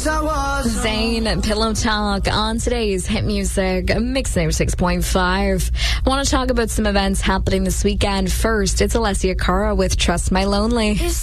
Zayn and Pillow Talk on today's Hit Music Mix 6.5. I want to talk about some events happening this weekend. First, it's Alessia Cara with Trust My Lonely.